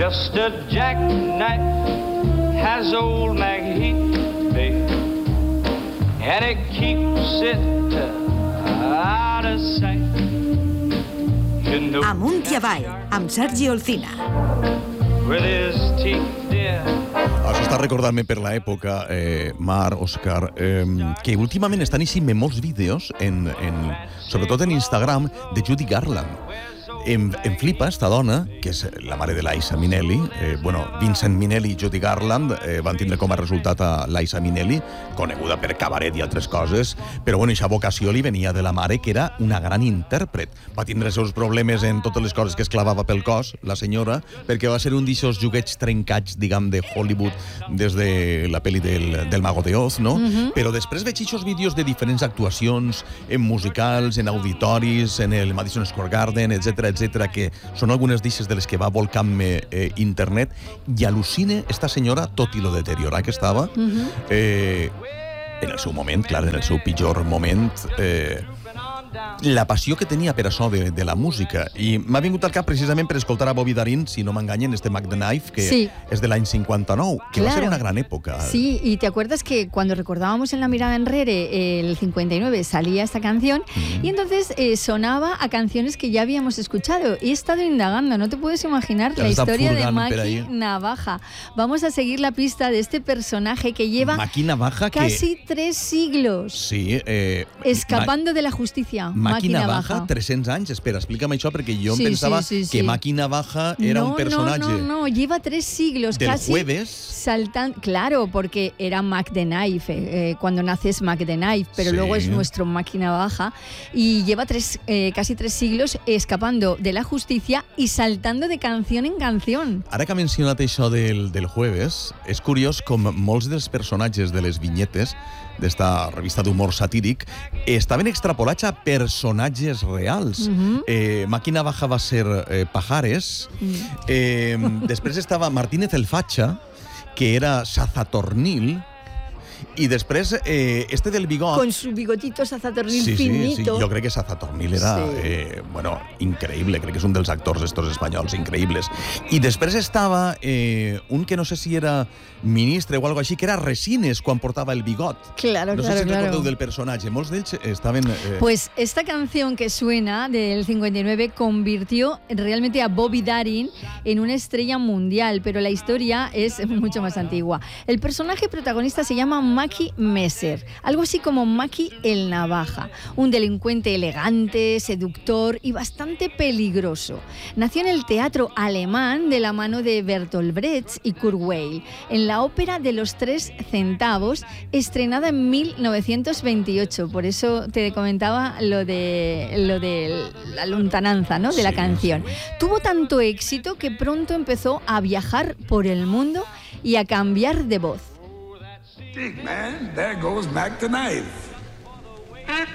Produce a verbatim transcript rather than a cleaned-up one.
Just a jackknife has old Mac Heath, babe, and it keeps it out of sight. You know, Amunt i avall, amb Sergi Olcina. with his teeth, dear. Això està recordant-me per l'època, eh, Mar, Òscar, eh, que últimament estan eixint molts vídeos, en, en, sobretot en Instagram, de Judy Garland. Em, em flipa esta dona, que és la mare de l'Aisa Minnelli. Eh, bueno, Vincent Minnelli i Judy Garland eh, van tindre com a resultat a l'Aisa Minnelli, coneguda per cabaret i altres coses, però bueno, aquesta vocació li venia de la mare, que era una gran intèrpret. Va tindre els seus problemes en totes les coses que es clavava pel cos, la senyora, perquè va ser un d'aixòs joguets trencats, diguem, de Hollywood, des de la pel·li del, del Mago de Oz, no? Uh-huh. Però després veig aquests vídeos de diferents actuacions, en musicals, en auditoris, en el Madison Square Garden, etcètera, etcètera, que són algunes d'eixes de les que va volcant-me eh, internet, i al·lucine esta senyora, tot i lo deteriorada que estava, uh-huh. eh, en el seu moment, clar, en el seu pitjor moment, eh, la passió que tenia per això de, de la música. I m'ha vingut al cap precisament per escoltar a Bobby Darin, si no m'enganyen, este Mac the Knife, que sí. és de l'any cincuenta-nou, que claro. va ser una gran época. Sí, y te acuerdas que cuando recordábamos en La Mirada Enrere el cincuenta y nueve salía esta canción, mm. y entonces eh, sonaba a canciones que ya habíamos escuchado. Y he estado indagando, no te puedes imaginar la historia de Maki Navaja. Vamos a seguir la pista de este personaje que lleva Maki Navaja, casi que... tres siglos sí, eh, escapando Ma... de la justicia. Maki Navaja, tres-cents anys. Espera, explícame això, perquè jo sí, em pensava sí, sí, sí. que Maki Navaja era no, un personaje. No, no, no, lleva tres siglos del casi. Jueves. Saltan, claro, porque era Mac the Knife, eh, cuando naces Mac the Knife, pero sí. luego es nuestro Maki Navaja, y lleva tres, eh, casi tres siglos escapando de la justicia y saltando de canción en canción. Ara que ha mencionat això del, del Jueves, és curiós com molts dels personatges de les vinyetes d'esta revista d'humor satíric estaven extrapolats a personatges reals. Uh-huh. eh, Maki Navaja va ser eh, Pajares. Uh-huh. eh, després estava Martínez el Fatxa, que era Sazatornil. I després, eh, este del bigot... Con su bigotito Sazatornil sí, finito. Sí, sí, jo crec que Sazatornil era, sí. eh, bueno, increïble. Crec que és un dels actors estos espanyols increïbles. I després estava eh, un que no sé si era ministre o algo així, que era Resines, quan portava el bigot. Claro, no claro, sé si claro. recordeu del personatge. Molts d'ells estaven... Eh... Pues esta canción que suena del cincuenta y nueve convirtió realmente a Bobby Darin en una estrella mundial, pero la historia es mucho más antigua. El personaje protagonista se llama Maki Messer, algo así como Maki el Navaja, un delincuente elegante, seductor y bastante peligroso. Nació en el teatro alemán de la mano de Bertolt Brecht y Kurt Weill, en la ópera de los tres centavos, estrenada en mil novecientos veintiocho. Por eso te comentaba lo de, lo de la lontananza, ¿no?, de sí, la canción. Sí. Tuvo tanto éxito que pronto empezó a viajar por el mundo y a cambiar de voz. Big man, there goes Mac the Knife.